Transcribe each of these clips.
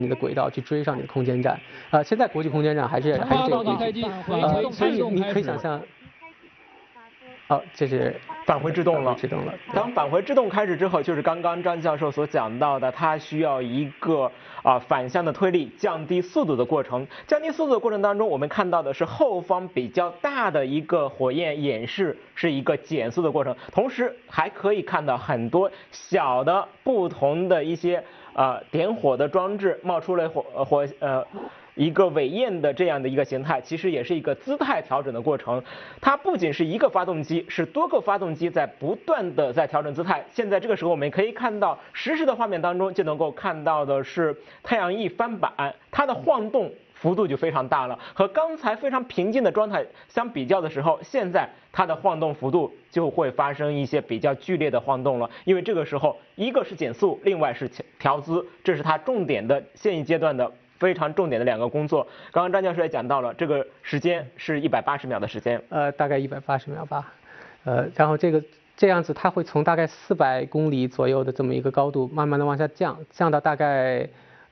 你的轨道去追上你的空间站。现在国际空间站还是这个规矩。所以你可以想象。这是返回制动了。当返回制动开始之后，就是刚刚张教授所讲到的，它需要一个反向的推力降低速度的过程。降低速度的过程当中，我们看到的是后方比较大的一个火焰演示是一个减速的过程，同时还可以看到很多小的不同的一些点火的装置冒出了一个尾焰的这样的一个形态，其实也是一个姿态调整的过程。它不仅是一个发动机，是多个发动机在不断的在调整姿态。现在这个时候我们可以看到实时的画面当中就能够看到的是太阳翼翻板，它的晃动幅度就非常大了，和刚才非常平静的状态相比较的时候，现在它的晃动幅度就会发生一些比较剧烈的晃动了。因为这个时候一个是减速，另外是调姿，这是它重点的现一阶段的非常重点的两个工作。刚刚张教授也讲到了，这个时间是180秒的时间， 大概180秒吧。然后这样子，它会从大概400公里左右的这么一个高度，慢慢的往下降到大概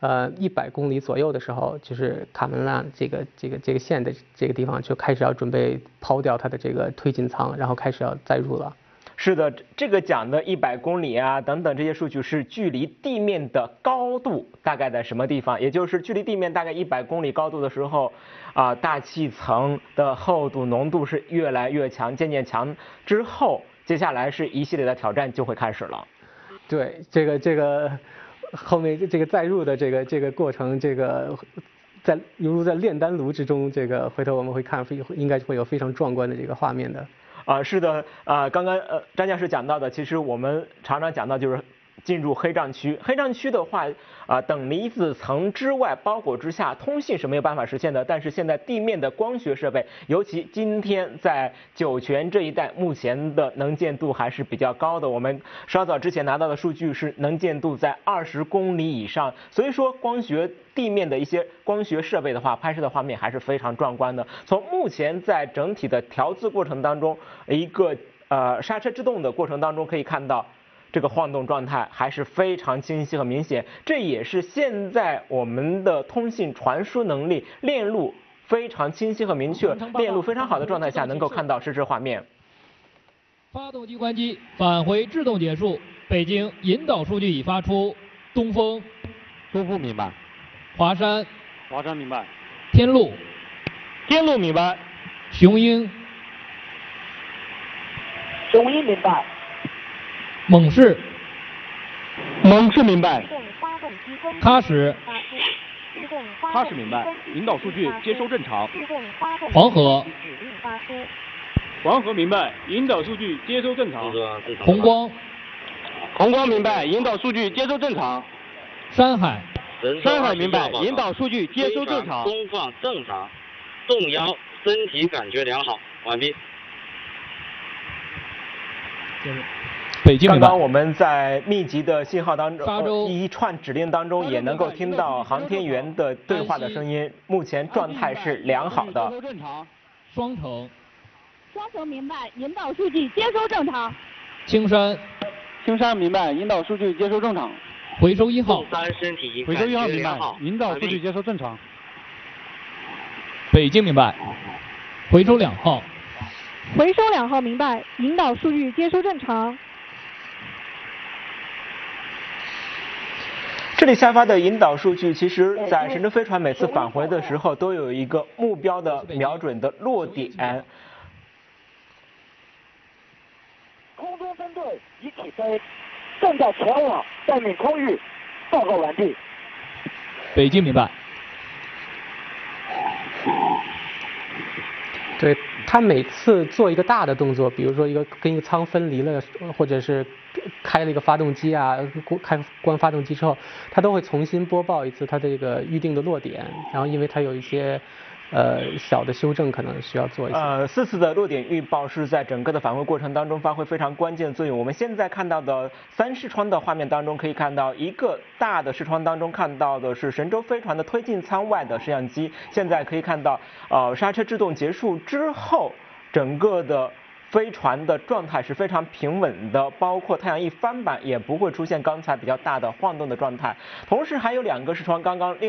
100公里左右的时候，就是卡门拉这个线的这个地方就开始要准备抛掉它的这个推进舱，然后开始要载入了。 是的，这个讲的100公里啊等等这些数据是距离地面的高度大概在什么地方，也就是距离地面大概100公里高度的时候大气层的厚度浓度是越来越强，渐渐强之后，接下来是一系列的挑战就会开始了。 对，这个后面这个载入的这个过程，这个犹如在炼丹炉之中，这个回头我们会看，应该会有非常壮观的这个画面的。 是的，刚刚张教授讲到的，其实我们常常讲到就是进入黑障区。黑障区的话，等离子层之外包裹之下，通信是没有办法实现的。但是现在地面的光学设备，尤其今天在酒泉这一带，目前的能见度还是比较高的。我们稍早之前拿到的数据是能见度在20公里以上，所以说地面的一些光学设备的话，拍摄的画面还是非常壮观的。从目前在整体的调姿过程当中，一个刹车制动的过程当中可以看到，这个晃动状态还是非常清晰和明显。这也是现在我们的通信传输能力链路非常清晰和明确，链路非常好的状态下能够看到实时画面。 发动机关机，返回制动结束。北京引导数据已发出。东风明白。 华山明白。 天路明白。 雄鹰明白。 猛士明白。 喀什明白。引导数据接收正常。 黄河明白。引导数据接收正常。 红光明白。引导数据接收正常。 山海明白。引导数据接收正常。 风放正常。动摇，身体感觉良好。完毕。 北京明白。 刚刚我们在密集的信号当中，一串指令当中也能够听到航天员的对话的声音。目前状态是良好的。 双城明白。引导数据接收正常。 青山明白。引导数据接收正常。 回收1号回收1号明白。引导数据接收正常。 北京明白。回收2号明白。引导数据接收正常。 这里下发的引导数据，其实在神舟飞船每次返回的时候都有一个目标的瞄准的落点。 空中分队已起飞，正在前往待命空域，报告完毕。 北京明白。 对，他每次做一个大的动作，比如说跟一个舱分离了，或者是开了一个发动机啊，关发动机之后，他都会重新播报一次他这个预定的落点，然后因为他有一些小的修正可能需要做一下。 4次的落点预报是在整个的返回过程当中发挥非常关键的作用。我们现在看到的3视窗的画面当中可以看到，一个大的视窗当中看到的是神舟飞船的推进舱外的摄像机。现在可以看到刹车制动结束之后，整个的飞船的状态是非常平稳的，包括太阳一翻板也不会出现刚才比较大的晃动的状态。同时还有2个视窗刚刚